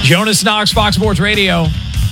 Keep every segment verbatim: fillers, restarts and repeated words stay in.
Jonas Knox, Fox Sports Radio.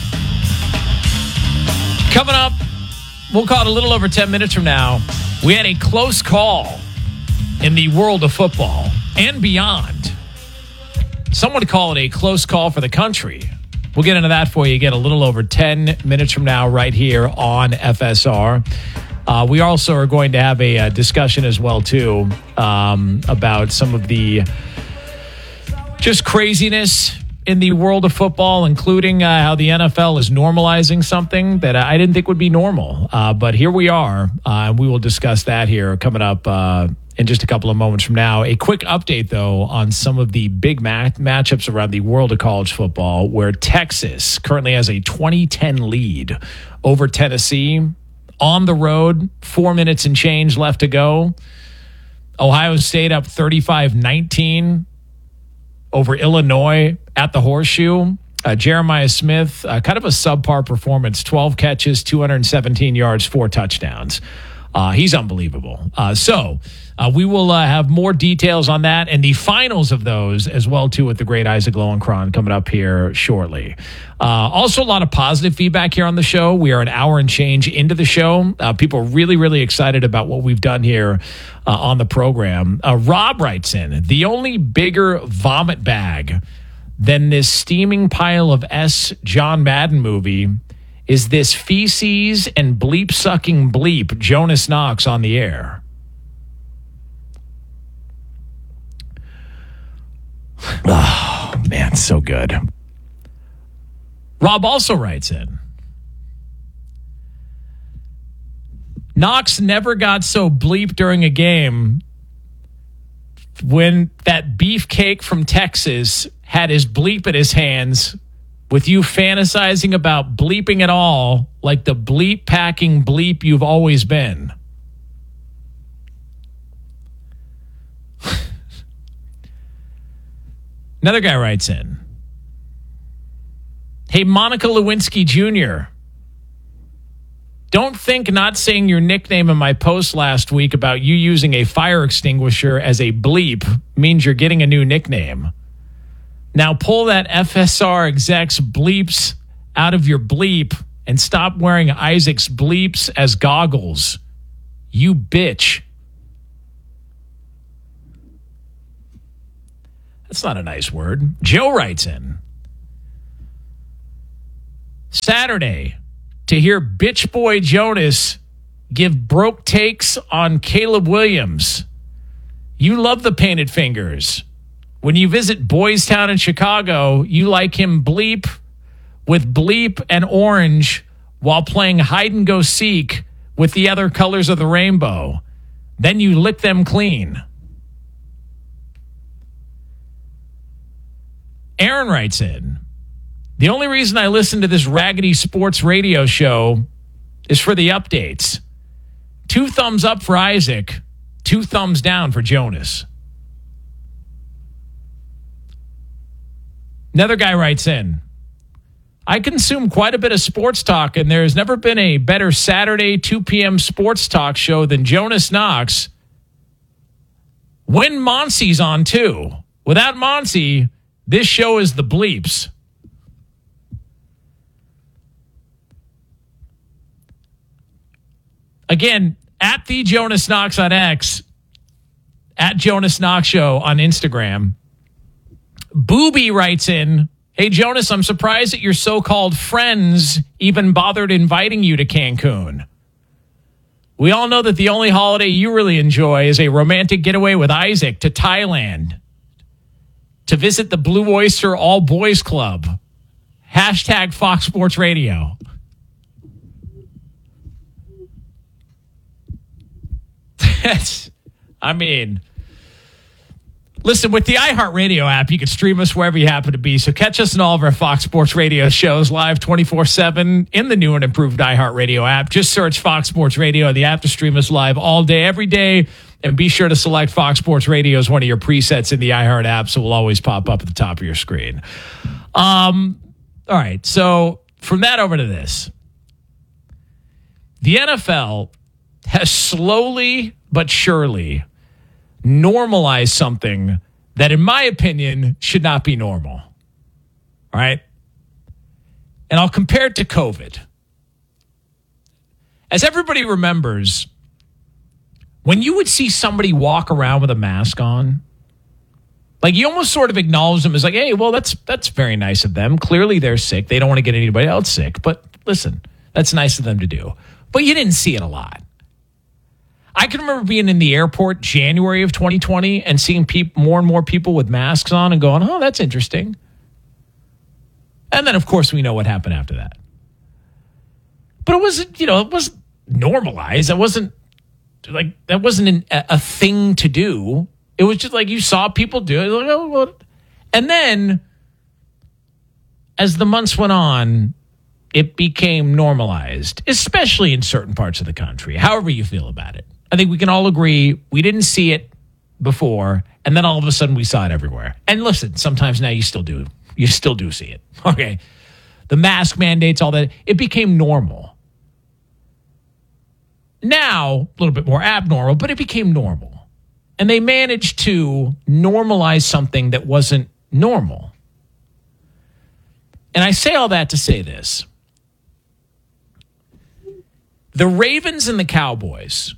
Coming up, we'll call it a little over ten minutes from now. We had a close call in the world of football and beyond. Some would call it a close call for the country. We'll get into that for you again a little over ten minutes from now right here on F S R. Uh, we also are going to have a, a discussion as well, too, um, about some of the just craziness in the world of football, including uh, how the N F L is normalizing something that I didn't think would be normal. Uh, but here we are. Uh, we will discuss that here coming up uh, in just a couple of moments from now. A quick update, though, on some of the big mat- matchups around the world of college football, where Texas currently has a twenty ten lead over Tennessee on the road. Four minutes and change left to go. Ohio State up thirty-five nineteen over Illinois at the Horseshoe. Uh, Jeremiah Smith, uh, kind of a subpar performance, twelve catches, two hundred seventeen yards, four touchdowns. Uh, he's unbelievable. Uh, so uh, we will uh, have more details on that and the finals of those as well, too, with the great Isaac Lowenkron coming up here shortly. Uh, also, a lot of positive feedback here on the show. We are an hour and change into the show. Uh, people are really, really excited about what we've done here uh, on the program. Uh, Rob writes in, the only bigger vomit bag than this steaming pile of S. John Madden movie is this feces and bleep-sucking bleep Jonas Knox on the air. Oh, man, so good. Rob also writes in, Knox never got so bleep during a game when that beefcake from Texas had his bleep in his hands, with you fantasizing about bleeping it all like the bleep packing bleep you've always been. Another guy writes in, hey, Monica Lewinsky Junior, don't think not saying your nickname in my post last week about you using a fire extinguisher as a bleep means you're getting a new nickname. Now pull that F S R execs bleeps out of your bleep and stop wearing Isaac's bleeps as goggles. You bitch. That's not a nice word. Joe writes in, Saturday, to hear bitch boy Jonas give broke takes on Caleb Williams. You love the painted fingers. When you visit Boys Town in Chicago, you like him bleep with bleep and orange while playing hide and go seek with the other colors of the rainbow. Then you lick them clean. Aaron writes in, the only reason I listen to this raggedy sports radio show is for the updates. Two thumbs up for Isaac, two thumbs down for Jonas. Another guy writes in, I consume quite a bit of sports talk, and there's never been a better Saturday two p.m. sports talk show than Jonas Knox. When Monsie's on, too. Without Monsie, this show is the bleeps. Again, at the Jonas Knox on X, at Jonas Knox Show on Instagram. Booby writes in, hey, Jonas, I'm surprised that your so-called friends even bothered inviting you to Cancun. We all know that the only holiday you really enjoy is a romantic getaway with Isaac to Thailand to visit the Blue Oyster All Boys Club. Hashtag Fox Sports Radio. That's, I mean... Listen, with the iHeartRadio app, you can stream us wherever you happen to be. So catch us in all of our Fox Sports Radio shows live twenty-four seven in the new and improved iHeartRadio app. Just search Fox Sports Radio, the app to stream us live all day, every day. And be sure to select Fox Sports Radio as one of your presets in the iHeart app, so it will always pop up at the top of your screen. Um, all right, so from that over to this. The N F L has slowly but surely normalize something that, in my opinion, should not be normal. All right. And I'll compare it to COVID. As everybody remembers, when you would see somebody walk around with a mask on, like you almost sort of acknowledge them as like, hey, well, that's that's very nice of them. Clearly they're sick. They don't want to get anybody else sick. But listen, that's nice of them to do. But you didn't see it a lot. I can remember being in the airport January of twenty twenty and seeing peop- more and more people with masks on and going, oh, that's interesting. And then, of course, we know what happened after that. But it wasn't, you know, it wasn't normalized. It wasn't like, that wasn't an, a, a thing to do. It was just like you saw people do it. Like, oh, well. And then, as the months went on, it became normalized, especially in certain parts of the country, however you feel about it. I think we can all agree we didn't see it before, and then all of a sudden we saw it everywhere. And listen, sometimes now you still do. You still do see it. Okay. The mask mandates, all that, it became normal. Now, a little bit more abnormal, but it became normal. And they managed to normalize something that wasn't normal. And I say all that to say this. The Ravens and the Cowboys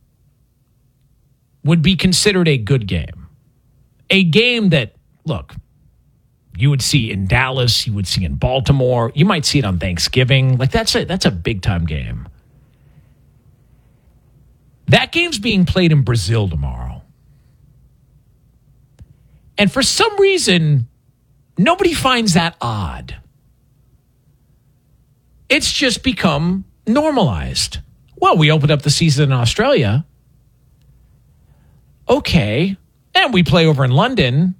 would be considered a good game. A game that, look, you would see in Dallas, you would see in Baltimore, you might see it on Thanksgiving. Like that's a that's a big time game. That game's being played in Brazil tomorrow. And for some reason, nobody finds that odd. It's just become normalized. Well, we opened up the season in Australia. Okay. And we play over in London.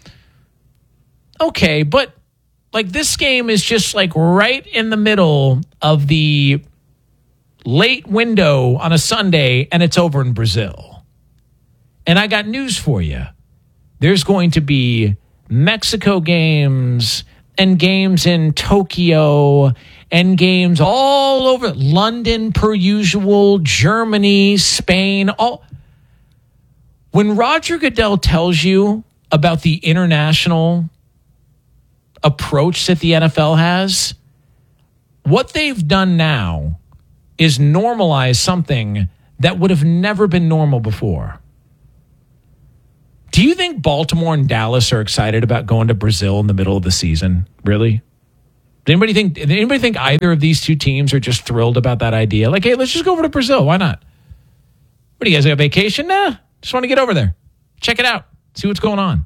Okay, but like this game is just like right in the middle of the late window on a Sunday, and it's over in Brazil. And I got news for you. There's going to be Mexico games and games in Tokyo and games all over London per usual, Germany, Spain. All. When Roger Goodell tells you about the international approach that the N F L has, what they've done now is normalize something that would have never been normal before. Do you think Baltimore and Dallas are excited about going to Brazil in the middle of the season? Really? Does anybody think, does anybody think either of these two teams are just thrilled about that idea? Like, hey, let's just go over to Brazil. Why not? What do you guys have, vacation? Nah, just want to get over there. Check it out. See what's going on.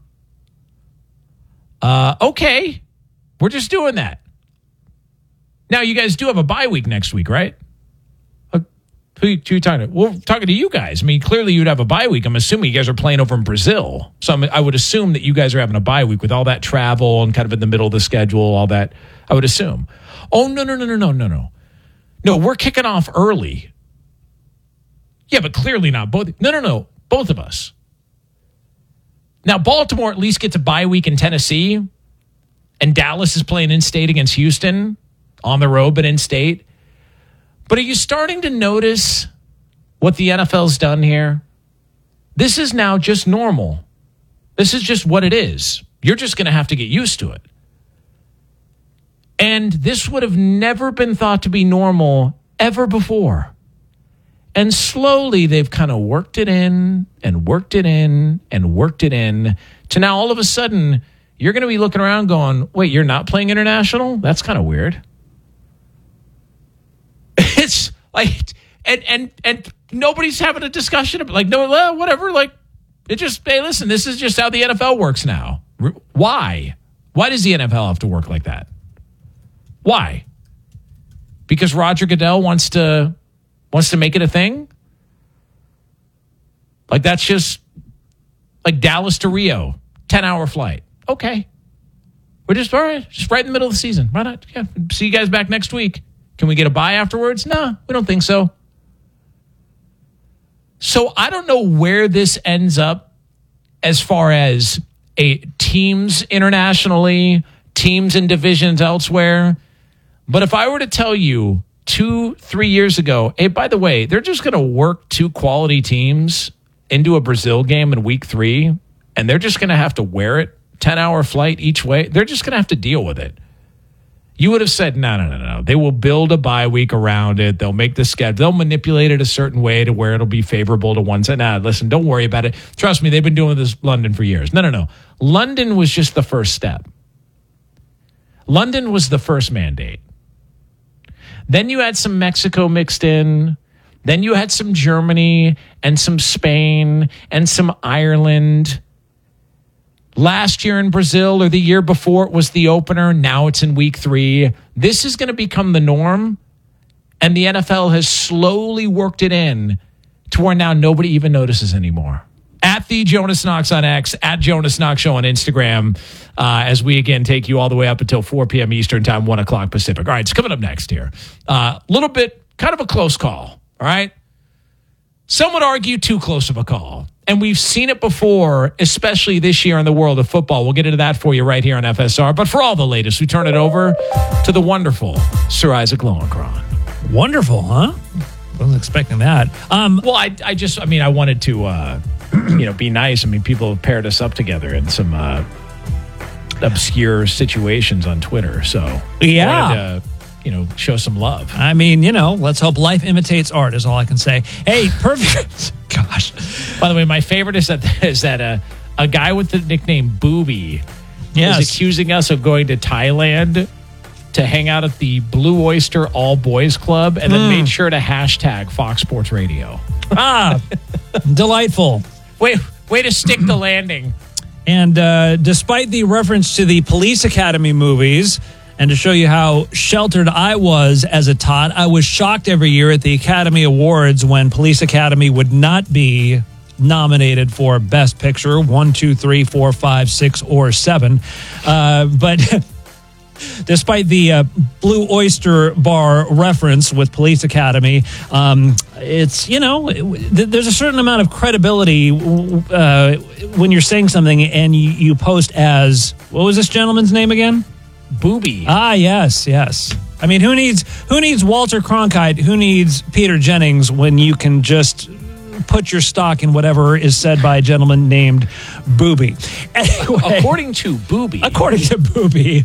Uh, okay. We're just doing that. Now, you guys do have a bye week next week, right? Uh, who, who are you talking to? We're talking to you guys. I mean, clearly you'd have a bye week. I'm assuming you guys are playing over in Brazil. So I'm, I would assume that you guys are having a bye week with all that travel and kind of in the middle of the schedule, all that. I would assume. Oh, no, no, no, no, no, no, no. No, we're kicking off early. Yeah, but clearly not both. No, no, no. Both of us. Now, Baltimore at least gets a bye week in Tennessee. And Dallas is playing in-state against Houston, on the road, but in-state. But are you starting to notice what the N F L's done here? This is now just normal. This is just what it is. You're just going to have to get used to it. And this would have never been thought to be normal ever before. And slowly they've kind of worked it in and worked it in and worked it in to now all of a sudden you're going to be looking around going, wait, you're not playing international? That's kind of weird. It's like, and and and nobody's having a discussion about, like, no, well, whatever. Like, it just, hey, listen, this is just how the N F L works now. Why? Why does the N F L have to work like that? Why? Because Roger Goodell wants to wants to make it a thing? Like, that's just like Dallas to Rio, ten-hour flight. Okay. We're just, all right, just right in the middle of the season. Why not? Yeah, see you guys back next week. Can we get a bye afterwards? No, we don't think so. So I don't know where this ends up as far as a teams internationally, teams in divisions elsewhere. But if I were to tell you two, three years ago, hey, by the way, they're just going to work two quality teams into a Brazil game in week three, and they're just going to have to wear it ten-hour flight each way. They're just going to have to deal with it. You would have said, no, no, no, no. They will build a bye week around it. They'll make the schedule. They'll manipulate it a certain way to where it'll be favorable to one side. Nah, listen, don't worry about it. Trust me, they've been doing this London for years. No, no, no. London was just the first step. London was the first mandate. Then you had some Mexico mixed in. Then you had some Germany and some Spain and some Ireland. Last year in Brazil or the year before it was the opener. Now it's in week three. This is going to become the norm. And the N F L has slowly worked it in to where now nobody even notices anymore. At the Jonas Knox on X, at Jonas Knox Show on Instagram, uh, as we again take you all the way up until four p.m. Eastern time, one o'clock Pacific. All right, it's coming up next here. A uh, little bit, kind of a close call, all right? Some would argue too close of a call. And we've seen it before, especially this year in the world of football. We'll get into that for you right here on F S R. But for all the latest, we turn it over to the wonderful Sir Isaac Lowenkron. Wonderful, huh? Wasn't expecting that. Um, well, I, I just, I mean, I wanted to, uh, you know, be nice. I mean, people have paired us up together in some uh, obscure situations on Twitter. So, yeah. I wanted to, you know, show some love. I mean, you know, let's hope life imitates art is all I can say. Hey, perfect. Gosh. By the way, my favorite is that is that a, a guy with the nickname Booby yes. is accusing us of going to Thailand to hang out at the Blue Oyster All Boys Club and then mm. made sure to hashtag Fox Sports Radio. Ah, delightful. Way, way to stick the landing. And uh, despite the reference to the Police Academy movies, and to show you how sheltered I was as a tot, I was shocked every year at the Academy Awards when Police Academy would not be nominated for Best Picture, one, two, three, four, five, six, or seven. Uh, but despite the uh, Blue Oyster Bar reference with Police Academy, um, it's, you know, it, there's a certain amount of credibility uh, when you're saying something and you, you post as, what was this gentleman's name again? Booby. Ah, yes, yes. I mean, who needs who needs Walter Cronkite? Who needs Peter Jennings when you can just put your stock in whatever is said by a gentleman named Booby? Anyway, according to Booby. According to Booby,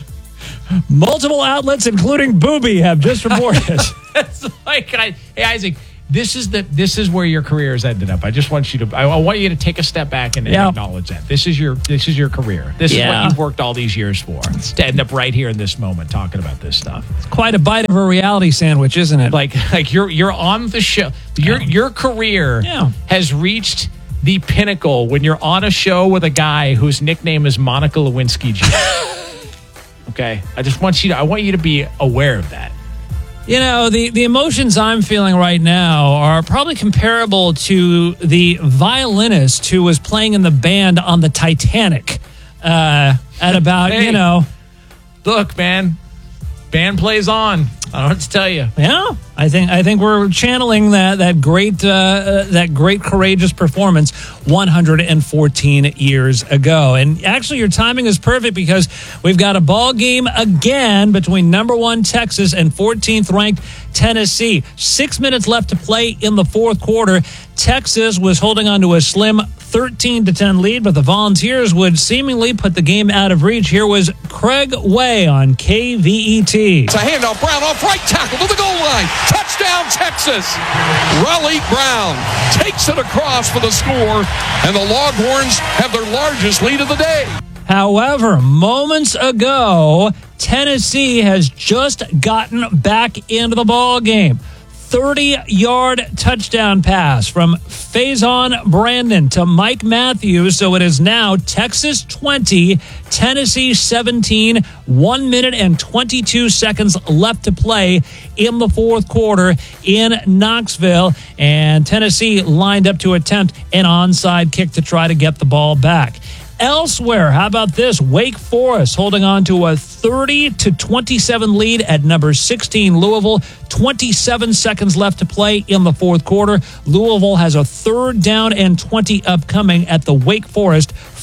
multiple outlets, including Booby, have just reported. It's like, I, hey, Isaac, this is the this is where your career has ended up. I just want you to I, I want you to take a step back and, and yeah. acknowledge that this is your this is your career. This yeah. is what you've worked all these years for. To end up right here in this moment talking about this stuff. It's quite a bite of a reality sandwich, isn't it? Like like you're you're on the show. Your yeah. your career yeah. has reached the pinnacle when you're on a show with a guy whose nickname is Monica Lewinsky Junior Okay, I just want you to I want you to be aware of that. You know, the, the emotions I'm feeling right now are probably comparable to the violinist who was playing in the band on the Titanic uh, at about, hey, you know. Look, man, band plays on. I don't know what to tell you. Yeah, I think I think we're channeling that that great uh, that great courageous performance one hundred fourteen years ago. And actually, your timing is perfect because we've got a ball game again between number one Texas and fourteenth ranked Tennessee. Six minutes left to play in the fourth quarter. Texas was holding on to a slim thirteen to ten lead, but the Volunteers would seemingly put the game out of reach. Here was Craig Way on K V E T. It's a handoff. Brown off right tackle to the goal line. Touchdown, Texas. Raleigh Brown takes it across for the score, and the Longhorns have their largest lead of the day. However, moments ago, Tennessee has just gotten back into the ball game. thirty-yard touchdown pass from Faison Brandon to Mike Matthews. So it is now Texas twenty, Tennessee seventeen, one minute and twenty-two seconds left to play in the fourth quarter in Knoxville. And Tennessee lined up to attempt an onside kick to try to get the ball back. Elsewhere, how about this? Wake Forest holding on to a thirty to twenty-seven lead at number sixteen Louisville. twenty-seven seconds left to play in the fourth quarter. Louisville has a third down and twenty upcoming at the Wake Forest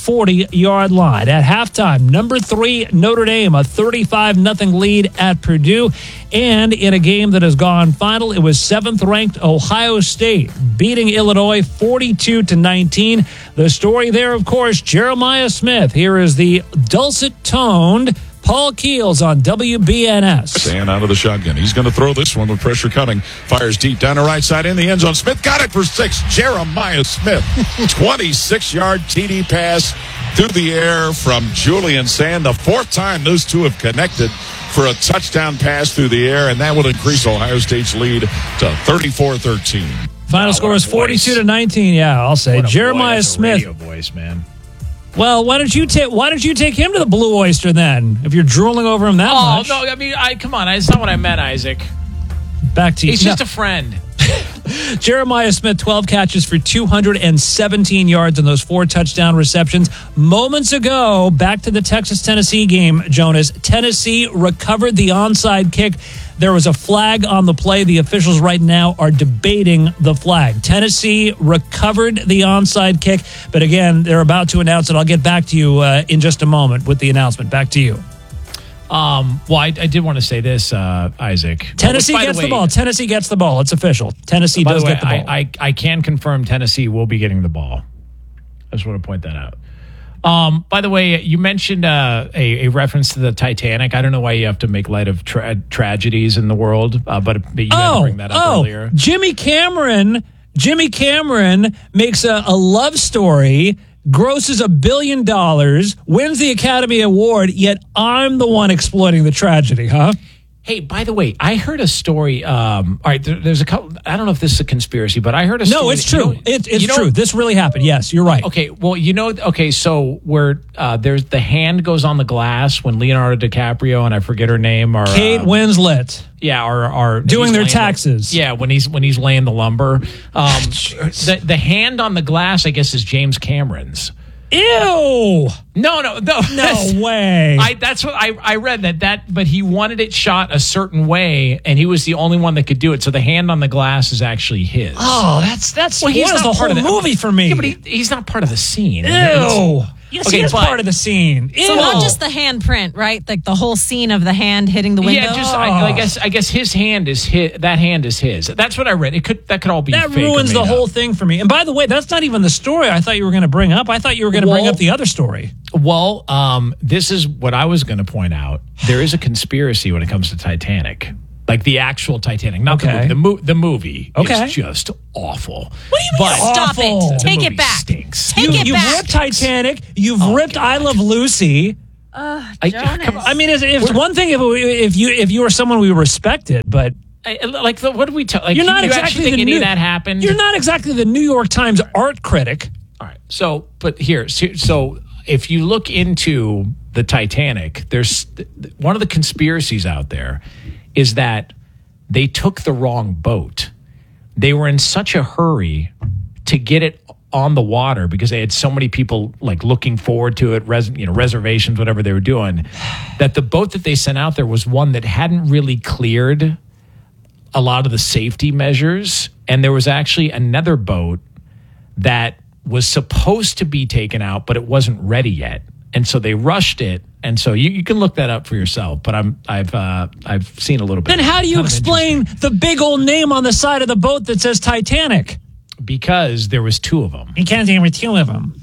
forty-yard line. At halftime, number three, Notre Dame, a thirty-five nothing lead at Purdue. And in a game that has gone final, it was seventh-ranked Ohio State beating Illinois forty-two to nineteen. The story there, of course, Jeremiah Smith. Here is the dulcet-toned Paul Keels on W B N S. Stand out of the shotgun. He's going to throw this one with pressure coming. Fires deep down the right side in the end zone. Smith got it for six. Jeremiah Smith. twenty-six-yard T D pass through the air from Julian Sand. The fourth time those two have connected for a touchdown pass through the air, and that will increase Ohio State's lead to thirty-four thirteen. Final wow, score is forty-two to nineteen. Yeah, I'll say. Jeremiah Smith. Radio voice, man. Well, why don't you take why don't you take him to the Blue Oyster then? If you're drooling over him that oh, much. Oh no! I mean, I come on. That's not what I meant, Isaac. Back to you. He's just no. a friend. Jeremiah Smith, twelve catches for two hundred seventeen yards and those four touchdown receptions. Moments ago, back to the Texas-Tennessee game, Jonas. Tennessee recovered the onside kick. There was a flag on the play. The officials right now are debating the flag. Tennessee recovered the onside kick, but again, they're about to announce it. I'll get back to you uh, in just a moment with the announcement. Back to you. Um, well, I, I did want to say this, uh, Isaac. Tennessee Which, gets the, the way, ball. Tennessee gets the ball. It's official. Tennessee by does the way, get the ball. I, I, I can confirm Tennessee will be getting the ball. I just want to point that out. Um, by the way, you mentioned uh, a, a reference to the Titanic. I don't know why you have to make light of tra- tragedies in the world, uh, but, but you had oh, to bring that up oh, earlier. Jimmy Cameron, Jimmy Cameron makes a, a love story, grosses a billion dollars, wins the Academy Award, yet I'm the one exploiting the tragedy, huh? Hey, by the way, I heard a story. Um, all right, there, there's a couple. I don't know if this is a conspiracy, but I heard a story. No, it's that, true. You know, it, it's you know, true. This really happened. Yes, you're right. Okay, well, you know, okay, so where uh, there's the hand goes on the glass when Leonardo DiCaprio and I forget her name are Kate um, Winslet. Yeah, are are doing he's their laying taxes. The, yeah, when he's when he's laying the lumber. Um, the the hand on the glass, I guess, is James Cameron's. Ew! No, no, no, no way. I that's what I I read that that, but he wanted it shot a certain way, and he was the only one that could do it. So the hand on the glass is actually his. Oh, that's that's well, he's spoils not the part whole of the movie for me. Yeah, but he, he's not part of the scene. Ew. It's, Yes, okay, he is but, part of the scene. Ew. So not just the handprint, right? Like the whole scene of the hand hitting the window. Yeah, just I, I guess I guess his hand is his. That hand is his. That's what I read. It could that could all be that fake ruins or the made whole up. thing for me. And by the way, that's not even the story I thought you were going to bring up. I thought you were going to Well, bring up the other story. Well, um, this is what I was going to point out. There is a conspiracy when it comes to Titanic. Like the actual Titanic, not Okay. the movie. The, mo- the movie Okay. is just awful. What do you mean But- Stop awful? it. Take The it movie back. stinks. Take You, it you've back. ripped Titanic. You've Oh, ripped God. I Love Lucy. Uh, I- Jonas. come on. I mean, it's, it's one thing if if you if you were someone we respected, but I, like, the, what do we tell? Like, you're not you exactly actually think the any new, of that happened? You're not exactly the New York Times art critic. All right. So, but here, so, so if you look into the Titanic, there's one of the conspiracies out there is that they took the wrong boat. They were in such a hurry to get it on the water because they had so many people like looking forward to it, res, you know, reservations, whatever they were doing, that the boat that they sent out there was one that hadn't really cleared a lot of the safety measures. And there was actually another boat that was supposed to be taken out, but it wasn't ready yet. And so they rushed it. And so you, you can look that up for yourself. But I'm I've uh, I've seen a little bit. Then how do you Kind of explain the big old name on the side of the boat that says Titanic? Because there was two of them. You can't even two of them.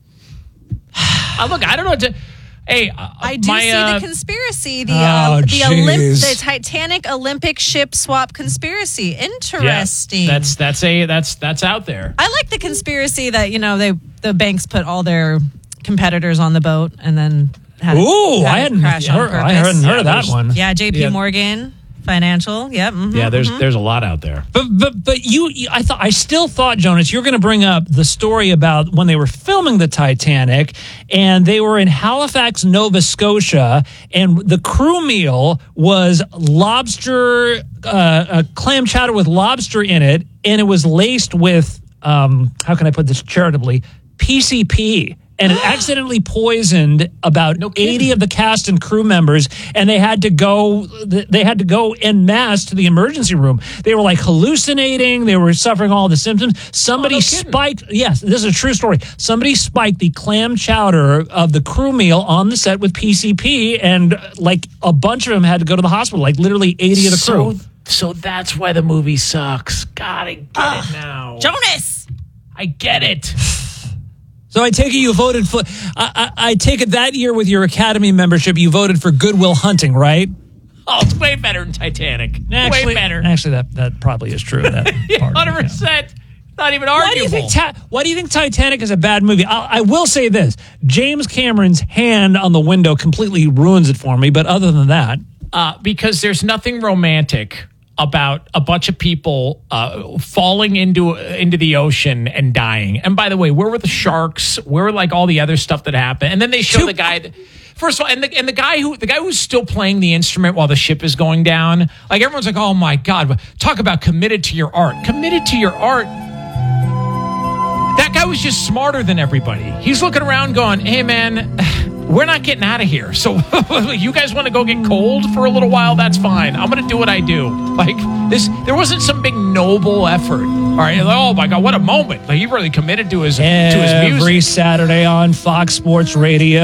Uh, look, I don't know what to. Hey, uh, I do my, see uh, the conspiracy, the Oh, um, the, Olymp- jeez. the Titanic Olympic ship swap conspiracy. yeah, Interesting. that's that's a that's that's out there. I like the conspiracy that you know they the banks put all their competitors on the boat and then had Ooh, it, had I it hadn't crash on heard, I purpose. hadn't heard Yeah, of that there's- one. Yeah, J P Yeah. Morgan Financial. Yep. mhm, Yeah, there's mhm. there's a lot out there. But but but you, you- I thought I still thought, Jonas, you're going to bring up the story about when they were filming the Titanic, and they were in Halifax, Nova Scotia, and the crew meal was lobster, uh, a clam chowder with lobster in it, and it was laced with um, how can I put this charitably, P C P. and it accidentally poisoned about No kidding. eighty of the cast and crew members, and they had to go. They had to go en masse to the emergency room. They were like hallucinating. They were suffering all the symptoms. Somebody Oh, no kidding. spiked. Yes, this is a true story. Somebody spiked the clam chowder of the crew meal on the set with P C P, and like a bunch of them had to go to the hospital. Like literally eighty of the crew. So, so that's why the movie sucks. God, I get it now. Jonas. I get it. So I take it you voted for. I, I, I take it that year with your Academy membership, you voted for Good Will Hunting, right? Oh, it's way better than Titanic. Actually, way better. Actually, that that probably is true. That part, one hundred yeah. percent. Not even Why do arguable. you think? Ta- why do you think Titanic is a bad movie? I, I will say this: James Cameron's hand on the window completely ruins it for me. But other than that, Uh, because there's nothing romantic about a bunch of people uh, falling into into the ocean and dying. And by the way, where were the sharks? Where were like all the other stuff that happened? And then they show Two- the guy. That, first of all, and the and the guy who the guy who's still playing the instrument while the ship is going down. Like everyone's like, oh my god, talk about committed to your art. Committed to your art. That guy was just smarter than everybody. He's looking around going, hey man, we're not getting out of here. So you guys want to go get cold for a little while? That's fine. I'm going to do what I do. Like this, there wasn't some big noble effort. All right. Like, oh my God, what a moment. Like he really committed to his, to his music. every Saturday on Fox Sports Radio.